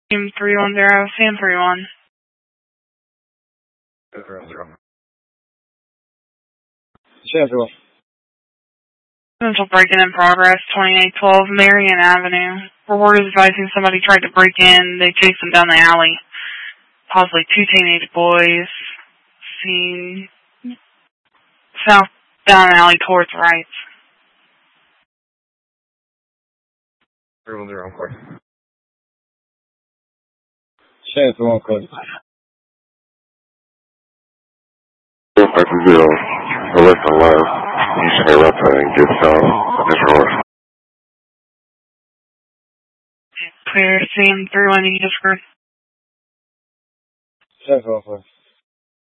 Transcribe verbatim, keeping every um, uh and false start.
Team three one zero, Sam three one. three one zero. Sam three one. Potential break-in in progress, twenty-eight twelve Marion Avenue. Report is advising somebody tried to break in. They chased them down the alley. Possibly two teenage boys. Seen south down the alley towards right. three one zero, court. Sam three one, court. five zero, left and left, east and left and get south, this road. Clear, Sam three one, you just heard. Sam three one, court.